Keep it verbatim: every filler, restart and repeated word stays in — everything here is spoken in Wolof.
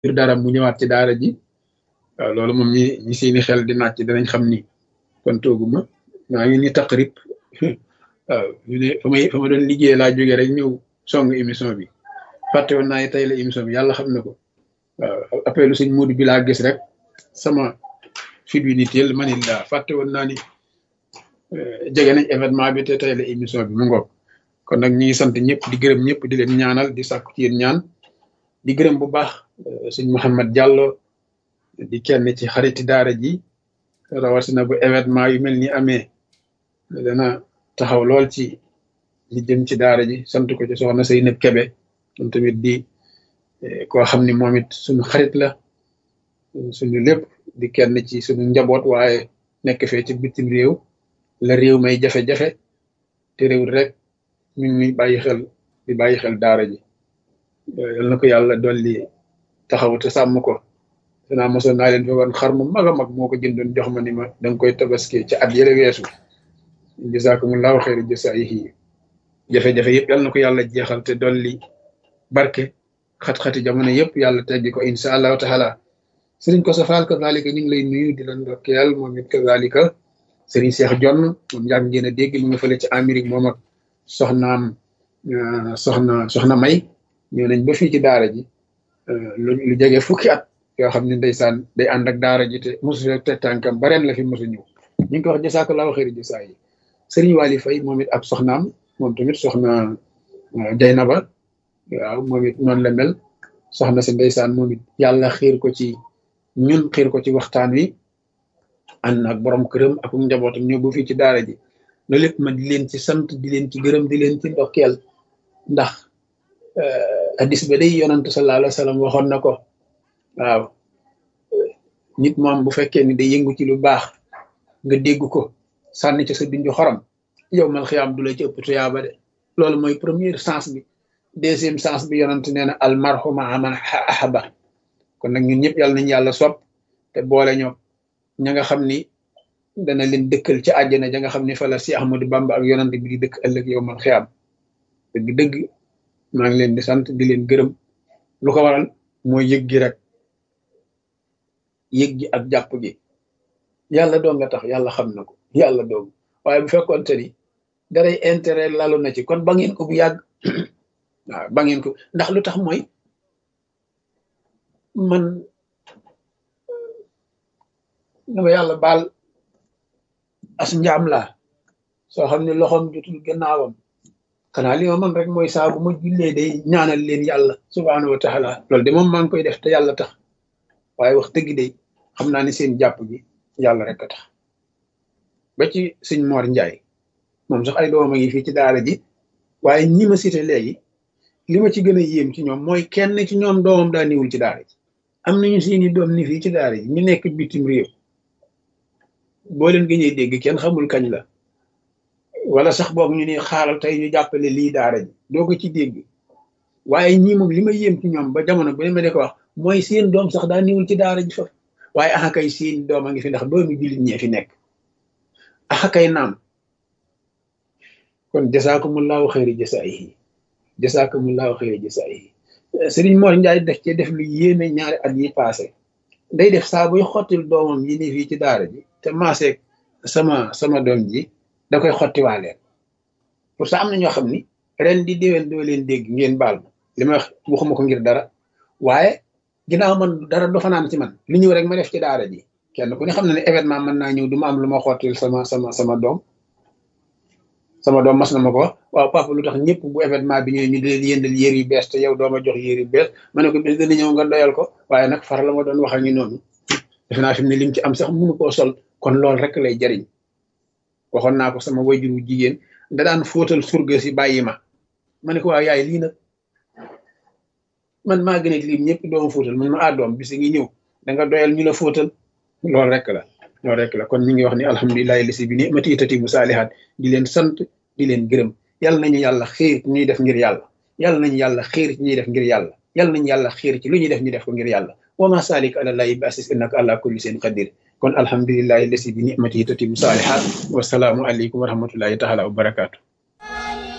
ngir dara mu ñëwaat ci daara ji waaw loolu moom ñi ñi seeni xel di nàcc danañ xam ni kon tooguma maa ngi ni taqrib waaw ñu ne fa may fa ma doon liggéey laa jógee rek ñëw song émission bi fàtte woon naa tey la émission bi yàlla xam na ko waaw appelu sëñ Modou bi laa gis rek sama fit wi ni teel ma ni laa fàtte woon naa ni jege nañ événement bi te tey la émission bi mu ngoog kon nag ñi ngi sant ñëpp di gërëm ñëpp di leen ñaanal di sàkku ci yéen ñaan di gërëm bu baax sëñ Mouhamed Diallo di kenn ci xariti daara ji rawatina bu événement yu mel ni amee dana taxaw lool ci li jëm ci daara ji sant ko ci soxna Seynab Kebe moom tamit di koo xam ni moom it suñu xarit la suñu lépp di kenn ci suñu njaboot waaye nekk fee ci bitim réew la réew may jafe-jafe te réew rek ñu ngi bàyyi xel di bàyyi xel daara ji yal na ko yàlla dolli taxaw te sàmm ko danaa mosoon naa leen fi woon xar mu mag a mag moo ko jëndoon jox ma ni ma danga koy tabaski ci at yële weesu jazakumullahu xayra jasaayihi jafe-jafe yëpp yal na ko yàlla jeexal te dolli barke xat-xati jamono yëpp yàlla teggi ko insha allahu taala sëriñ ko safaal kazalika ñu ngi lay nuyu di la ndokkeel moom it kazalika sëriñ Cheikh Jonn moom yàgg ngeen a dégg mu nga fële ci Amérique moom ak soxnaam soxna soxna May ñëw nañ ba fii ci daara ji lu lu jege fukki at yoo xam ne ndeysaan day ànd ak daara ji te mosu rek te tànkam bareen la fi mosu ñëw ñu ngi ko wax jasakallahu xayri jasaa yi sëriñ Wali Fay moom it ak soxnaam moom tamit soxna Jaynaba waaw moom it noonu la mel soxna si ndeysaan moom it yàlla xiir ko ci ñun xiir ko ci waxtaan wi ànd ak borom këram ak njabootam ñëw ba fii ci daara ji loolu lépp ma di leen ci sant di leen ci gërëm di leen ci ndokkeel ndax hadis ba day yonantu sallallahu alayhi wa sallam waxoon na ko waaw nit moom bu fekkee ni day yëngu ci lu baax nga dégg ko sànni ci sa dunju xorom yow mal xiyaam du la ci ëpp tuyaaba de loolu mooy première sens bi deuxième sens bi yonant nee na al marhuma aman ahaba kon nag ñun ñëpp yàlla nañ yàlla sopp te boole ñoo ña nga xam ni dana leen dëkkal ci àjjana ja nga xam ni fa la si Ahmadou Bamba ak yonant bi di dëkk ëllëg yow mal xiyaam dëgg dëgg maa ngi leen di sant di leen gërëm lu ko waral mooy yëg gi rek yëg gi ak jàpp gi yàlla doon nga tax yàlla xam na ko yàlla doom waaye bu fekkoon te ni daray intérêt lalu na ci kon ba ngeen ko bu yàgg waaw ba ngeen ko ndax lu tax mooy man dama yàlla baal as njaam laa soo xam ne loxoom jotul gannaawam xanaa li ma man rek mooy saa bu ma jullee day ñaanal leen yàlla subhaanahu wa taala loolu de moom maa ngi koy def te yàlla tax waaye wax dëgg de xam naa ne seen jàpp gi yàlla rek a tax ba ci sëñ Mor Njaay moom sax ay doomam a ngi fii ci daara ji waaye ñi ma cité léegi li ma ci gën a yéem ci ñoom mooy kenn ci ñoom doomam daa niwul ci daara ji am nañu seeni doom ni fii ci daara ji ñu nekk bitim réew boo leen gëñee dégg kenn xamul kañ la wala sax boog ñu ne xaaral tey ñu jàppale lii daara ji doo ko ci dégg waaye ñii moom li ma yéem ci ñoom ba jamono bu ne ma de ko wax mooy seen doom sax daa niwul ci daara ji fa waaye axa kay seen doom a ngi fi ndax doomi jullit ñee fi nekk axa kay naam kon jasaakumullahu xayri jasaayihi jasaakumullahu xayri jasaayihi Sëriñ Mor Njaay def ci def lu yéeme ñaari at yi passé day def saa buy xottil doomam yi ni fii ci daara ji te maaseeg sama sama doom ji da koy xottiwaaleen pour ça am na ñoo xam ni ren di déwén doo leen dégg ngeen baal ma li ma wax waxuma ko ngir dara waaye ginnaaw man dara do fanaan ci man li ñëw rek ma def ci daara ji kenn ku ne xam na ne événement mën naa ñëw du ma am lu ma xottil sama sama sama doom sama doom mas na ma ko wax waaw papa lu tax ñëpp bu événement bi ñëwee ñu di leen yëndal yére yu bees te yow dooma jox yére yu bees ma ne ko bis dana ñëw nga doyal ko waaye nag far la ma doon wax ak ñu noonu defe naa fi mu ne lim ci am sax mënu koo sol kon loolu rek lay jariñ waxoon naa ko sama wayjur wu jigéen da daan fóotal surga si bàyyi ma ma ne ko waaw yaay lii nag man maa gën a lim ñëpp dooma fóotal man ma ah doom bis ngi ñëw da nga doyal ñu la fóotal loolu rek la loolu rek la kon ñu ngi wax ni alhamdulilahi lasi bi ni mati tati bu saalihaat di leen sant di leen gërëm yàlla nañu yàlla xiir ci ñuy def ngir yàlla yàlla nañu yàlla xiir ci ñuy def ngir yàlla yàlla nañu yàlla xiir ci lu ñuy def ñu def ko ngir yàlla wa ma salik ala llahi bi asis innaka ala kulli shay'in qadir kon alhamdulilahi lasi bi ni mati tati bu saalihaat wasalaamu aleykum wa rahmatullahi taala wa barakaatu